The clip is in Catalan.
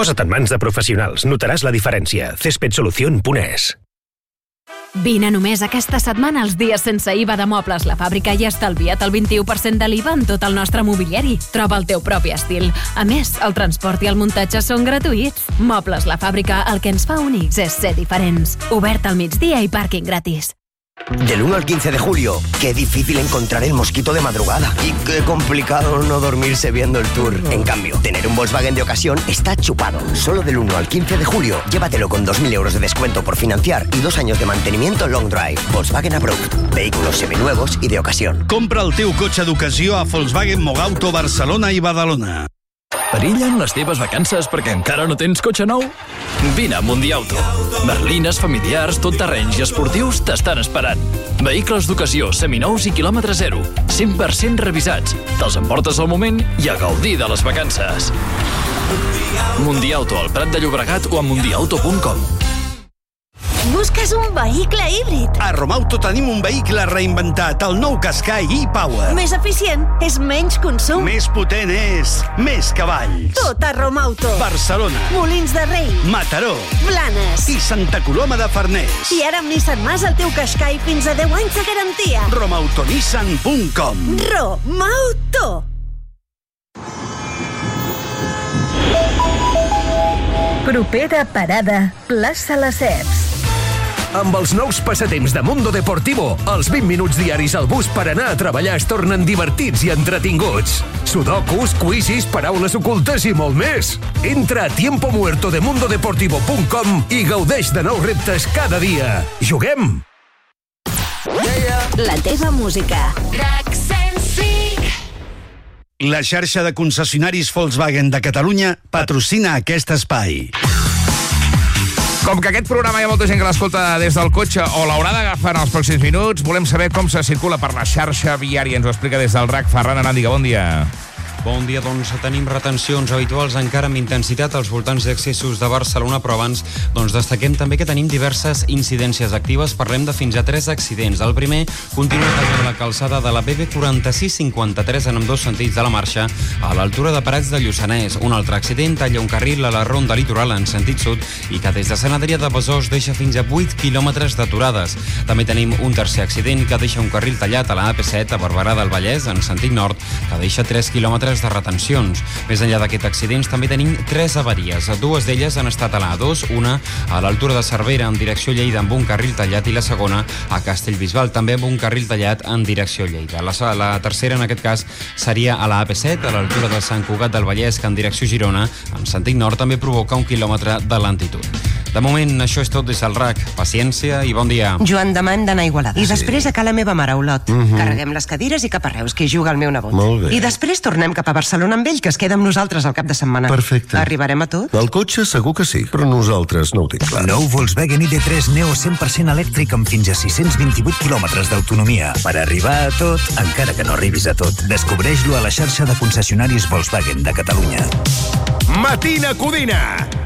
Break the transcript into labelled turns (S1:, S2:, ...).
S1: Posa't en mans de professionals, notaràs la diferència. cespedsolucion.es.
S2: Vine només aquesta setmana als dies sense IVA de Mobles La Fàbrica i estalvia't el 21% de l'IVA en tot el nostre mobiliari. Troba el teu propi estil. A més, el transport i el muntatge són gratuïts. Mobles La Fàbrica, el que ens fa únics és ser diferents. Obert al migdia i pàrquing gratis.
S3: Del 1 al 15 de julio, qué difícil encontrar el mosquito de madrugada. Y qué complicado no dormirse viendo el tour. En cambio, tener un Volkswagen de ocasión está chupado. Solo del 1 al 15 de julio, llévatelo con 2.000 euros de descuento por financiar y 2 años de mantenimiento long drive. Volkswagen Approved. Vehículos seminuevos y de ocasión.
S4: Compra el teu cotxe d'ocasió a Volkswagen Mogauto Barcelona i Badalona.
S5: Perillen les teves vacances perquè encara no tens cotxe nou? Vine a Mundiauto. Berlines, familiars, tot terrenys i esportius t'estan esperant. Vehicles d'ocasió, seminous i quilòmetre zero. 100% revisats. Te'ls emportes al moment i a gaudir de les vacances. Mundiauto, al Prat de Llobregat o a mundiauto.com.
S6: Busques un vehicle híbrid.
S4: A Romauto tenim un vehicle reinventat, el nou Qashqai e-Power.
S6: Més eficient, és menys consum.
S4: Més potent és més cavalls.
S6: Tot a Romauto.
S4: Barcelona,
S6: Molins de Rei,
S4: Mataró,
S6: Blanes
S4: i Santa Coloma de Farners.
S6: I ara amb Nissan Mas el teu Qashqai fins a 10 anys de garantia.
S4: Romautonissan.com.
S6: Romauto.
S7: Propera parada, plaça Lesseps.
S8: Amb els nous passatemps de Mundo Deportivo, els 20 minuts diaris al bus per anar a treballar es tornen divertits i entretinguts. Sudokus, quizzes, paraules ocultes i molt més. Entra a tiempomuertodemundodeportivo.com i gaudeix de nous reptes cada dia. Juguem!
S7: La teva música.
S4: La xarxa de concessionaris Volkswagen de Catalunya patrocina aquest espai.
S9: Com que aquest programa hi ha molta gent que l'escolta des del cotxe o l'haurà d'agafar en els pròxims minuts, volem saber com se circula per la xarxa viària. Ens ho explica des del RAC Ferran Aràndiga. Bon dia.
S10: Bon dia, doncs tenim retencions habituals encara amb intensitat als voltants d'accessos de Barcelona, però abans destaquem també que tenim diverses incidències actives. Parlem de fins a 3 accidents. El primer continua tallant la calçada de la BB4653 en ambdós sentits de la marxa a l'altura de Prats de Lluçanès. Un altre accident talla un carril a la Ronda Litoral en sentit sud i que des de Sant Adrià de Besòs deixa fins a 8 quilòmetres d'aturades. També tenim un tercer accident que deixa un carril tallat a la AP7 a Barberà del Vallès en sentit nord que deixa 3 quilòmetres de retencions. Més enllà d'aquests accidents també tenim 3 avaries. 2 d'elles han estat a la A2, una a l'altura de Cervera en direcció Lleida amb un carril tallat i la segona a Castellbisbal també amb un carril tallat en direcció Lleida. La tercera en aquest cas seria a la AP7 a l'altura de Sant Cugat del Vallès que en direcció Girona en sentit nord també provoca 1 quilòmetre de lentitud. De moment, això és tot des del RAC. Paciència i bon dia.
S11: Joan Damant d'anar a Igualada. I després a la meva mare a Olot. Carreguem les cadires i cap a Reus, que hi juga el meu nebot.
S12: Molt bé.
S11: I després tornem cap a Barcelona amb ell, que es queda amb nosaltres al cap de setmana.
S12: Perfecte.
S11: Arribarem a tot?
S12: El cotxe segur que sí, però nosaltres no ho tinc clar.
S13: Nou Volkswagen ID3 Neo 100% elèctric amb fins a 628 quilòmetres d'autonomia. Per arribar a tot, encara que no arribis a tot, descobreix-lo a la xarxa de concessionaris Volkswagen de Catalunya.
S8: Matina Codina.